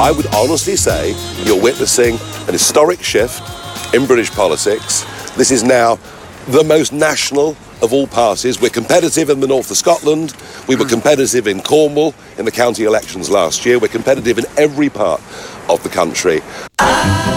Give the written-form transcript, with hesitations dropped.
I would honestly say you're witnessing an historic shift in British politics. This is now the most national of all parties. We're competitive in the north of Scotland. We were competitive in Cornwall in the county elections last year. We're competitive in every part of the country.